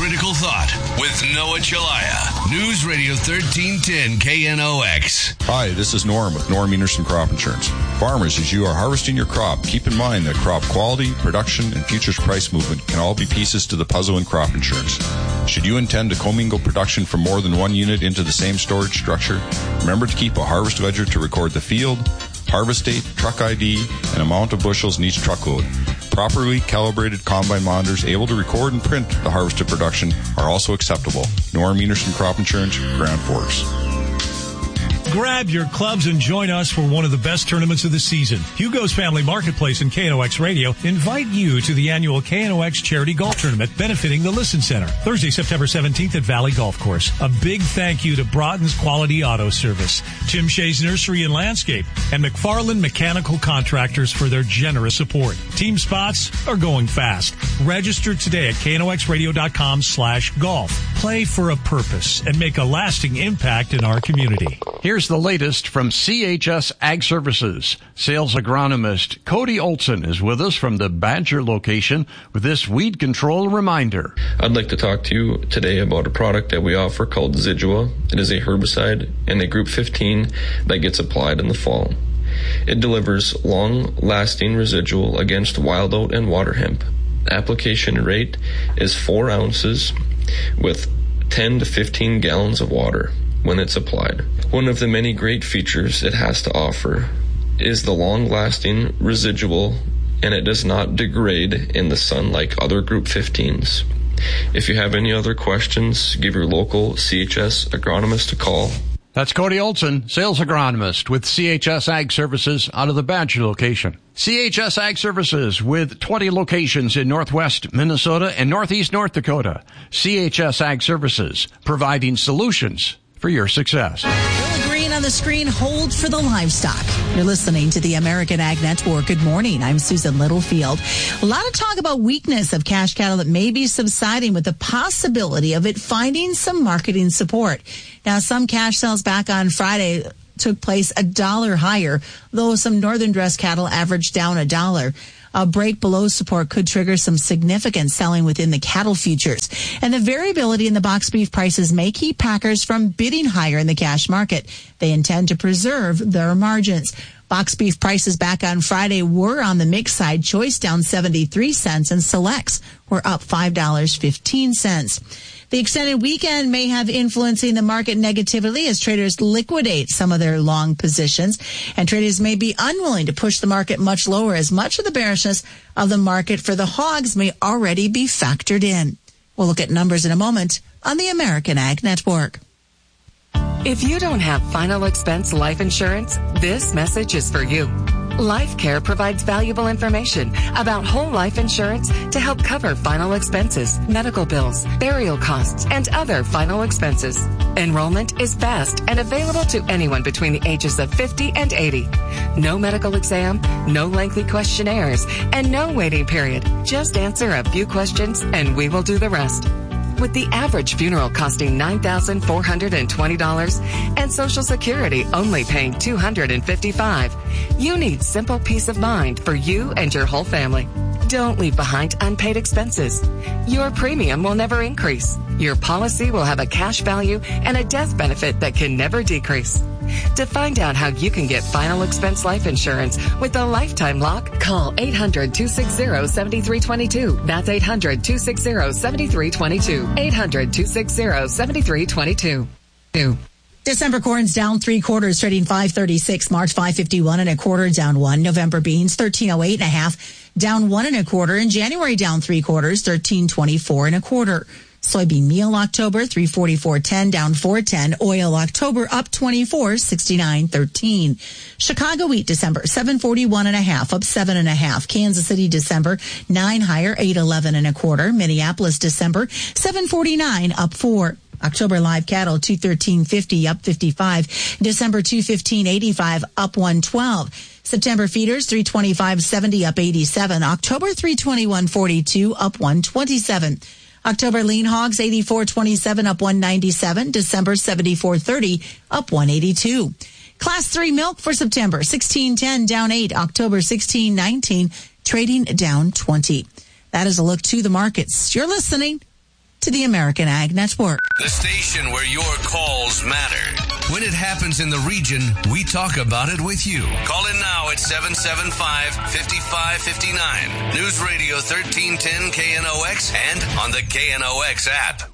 Critical Thought with Noah Chelaya. News Radio 1310 KNOX. Hi, this is Norm with Norm Enerson Crop Insurance. Farmers, as you are harvesting your crop, keep in mind that crop quality, production, and futures price movement can all be pieces to the puzzle in crop insurance. Should you intend to commingle production from more than one unit into the same storage structure, remember to keep a harvest ledger to record the field, harvest date, truck ID, and amount of bushels in each truckload. Properly calibrated combine monitors able to record and print the harvested production are also acceptable. Norm Enerson Crop Insurance, Grand Forks. Grab your clubs and join us for one of the best tournaments of the season. Hugo's Family Marketplace and KNOX Radio invite you to the annual KNOX Charity Golf Tournament benefiting the Listen Center. Thursday, September 17th at Valley Golf Course. A big thank you to Broughton's Quality Auto Service, Tim Shea's Nursery and Landscape, and McFarland Mechanical Contractors for their generous support. Team spots are going fast. Register today at knoxradio.com/golf. Play for a purpose and make a lasting impact in our community. Here's the latest from CHS Ag Services. Sales agronomist Cody Olson is with us from the Badger location with this weed control reminder. I'd like to talk to you today about a product that we offer called Zidua. It is a herbicide in a group 15 that gets applied in the fall. It delivers long-lasting residual against wild oat and water hemp. Application rate is 4 ounces with 10 to 15 gallons of water when it's applied. One of the many great features it has to offer is the long-lasting residual, and it does not degrade in the sun like other Group 15s. If you have any other questions, give your local CHS agronomist a call. That's Cody Olson, sales agronomist with CHS Ag Services out of the Badger location. CHS Ag Services with 20 locations in Northwest Minnesota and Northeast North Dakota. CHS Ag Services, providing solutions for your success. Billy Green on the screen. Hold for the livestock. You're listening to the American Ag Network. Good morning. I'm Susan Littlefield. A lot of talk about weakness of cash cattle that may be subsiding with the possibility of it finding some marketing support. Now, some cash sales back on Friday took place $1 higher, though some northern dress cattle averaged down $1. A break below support could trigger some significant selling within the cattle futures. And the variability in the box beef prices may keep packers from bidding higher in the cash market. They intend to preserve their margins. Box beef prices back on Friday were on the mixed side. Choice down 73 cents and selects were up $5.15. The extended weekend may have influencing the market negatively as traders liquidate some of their long positions, and traders may be unwilling to push the market much lower as much of the bearishness of the market for the hogs may already be factored in. We'll look at numbers in a moment on the American Ag Network. If you don't have final expense life insurance, this message is for you. LifeCare provides valuable information about whole life insurance to help cover final expenses, medical bills, burial costs, and other final expenses. Enrollment is fast and available to anyone between the ages of 50 and 80. No medical exam, no lengthy questionnaires, and no waiting period. Just answer a few questions and we will do the rest. With the average funeral costing $9,420 and Social Security only paying $255, you need simple peace of mind for you and your whole family. Don't leave behind unpaid expenses. Your premium will never increase. Your policy will have a cash value and a death benefit that can never decrease. To find out how you can get final expense life insurance with a lifetime lock, call 800-260-7322. That's 800-260-7322. 800-260-7322. December corn's down 3/4, trading $5.36. March $5.51 1/4, down 1. November beans $13.08 1/2, down 1 1/4. In January down 3/4, $13.24 1/4. Soybean meal October $3.44.10, down $4.10. Oil October up 24, $69.13. Chicago wheat December $7.41 1/2, up 7 1/2. Kansas City December 9 higher, $8.11 1/4. Minneapolis December $7.49, up 4. October live cattle $213.50, up 55. December $215.85, up 112. September feeders $325.70, up 87. October $321.42, up 127. October lean hogs $84.27, up 197. December $74.30, up 182. Class 3 milk for September $16.10, down 8. October $16.19, trading down 20. That is a look to the markets. You're listening to the American Ag Network. The station where your calls matter. When it happens in the region, we talk about it with you. Call in now at 775-5559. News Radio 1310 KNOX and on the KNOX app.